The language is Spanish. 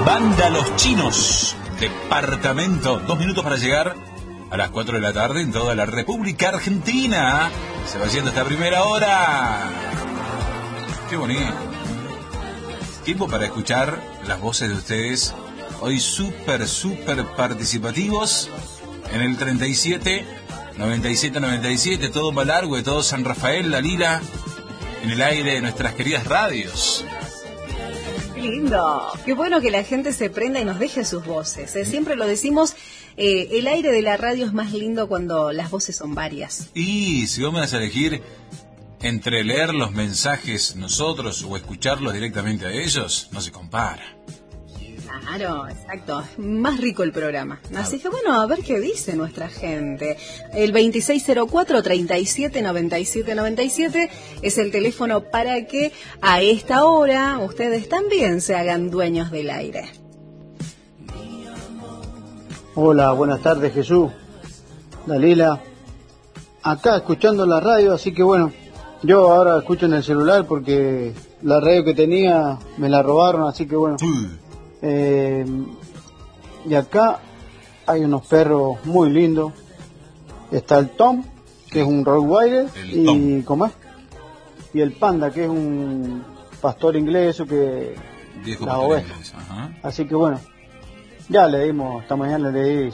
Banda Los Chinos, departamento. 2 minutos para llegar a las 4 de la tarde en toda la República Argentina. Se va haciendo esta primera hora. Qué bonito. Tiempo para escuchar las voces de ustedes. Hoy súper participativos. En el 37 97 97, todo Malargüe, todo San Rafael, La Lila, en el aire de nuestras queridas radios. Qué lindo, qué bueno que la gente se prenda y nos deje sus voces. Siempre lo decimos, el aire de la radio es más lindo cuando las voces son varias. Y si vos me vas a elegir entre leer los mensajes nosotros o escucharlos directamente a ellos, no se compara. Claro, exacto. Más rico el programa. Así que bueno, a ver qué dice nuestra gente. El 2604-379797 es el teléfono para que a esta hora ustedes también se hagan dueños del aire. Hola, buenas tardes, Jesús. Dalila. Acá escuchando la radio, así que bueno, yo ahora escucho en el celular porque la radio que tenía me la robaron, así que bueno. Y acá hay unos perros muy lindos. Está el Tom, que es un Rottweiler, y ¿cómo es? Y el Panda, que es un pastor inglés, que Viejo la oveja. Así que bueno, ya le dimos, esta mañana le di